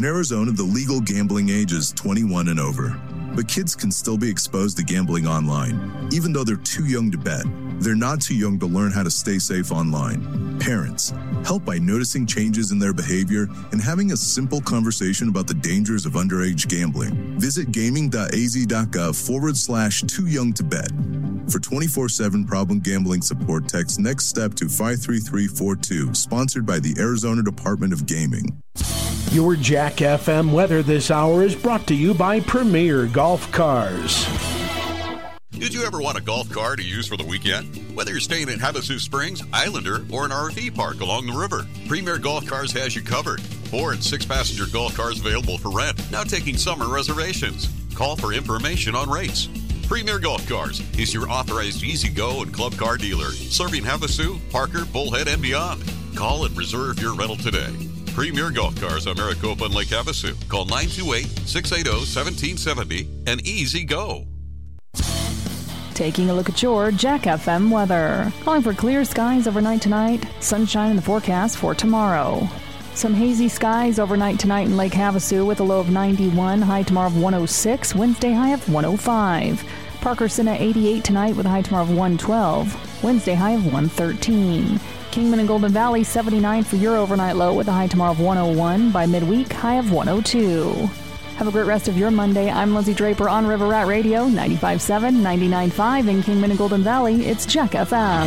In Arizona, the legal gambling age is 21 and over. But kids can still be exposed to gambling online, even though they're too young to bet. They're not too young to learn how to stay safe online. Parents, help by noticing changes in their behavior and having a simple conversation about the dangers of underage gambling. Visit gaming.az.gov/too young to bet. For 24/7 problem gambling support, text Next Step to 53342, sponsored by the Arizona Department of Gaming. Your Jack FM weather this hour is brought to you by Premier Golf Cars. Did you ever want a golf car to use for the weekend? Whether you're staying at Havasu Springs, Islander, or an RV park along the river, Premier Golf Cars has you covered. 4- and 6-passenger golf cars available for rent, now taking summer reservations. Call for information on rates. Premier Golf Cars is your authorized easy-go and club car dealer, serving Havasu, Parker, Bullhead, and beyond. Call and reserve your rental today. Premier Golf Cars on Maricopa and Lake Havasu. Call 928-680-1770 and easy go. Taking a look at your Jack FM weather. Calling for clear skies overnight tonight. Sunshine in the forecast for tomorrow. Some hazy skies overnight tonight in Lake Havasu with a low of 91, high tomorrow of 106, Wednesday high of 105. Parkerson at 88 tonight with a high tomorrow of 112, Wednesday high of 113. Kingman and Golden Valley 79 for your overnight low with a high tomorrow of 101, by midweek high of 102. Have a great rest of your Monday. I'm Lindsay Draper on River Rat Radio, 95.7, 99.5 in Kingman and Golden Valley. It's Jack FM.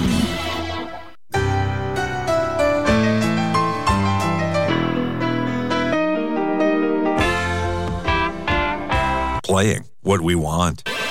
Playing what we want.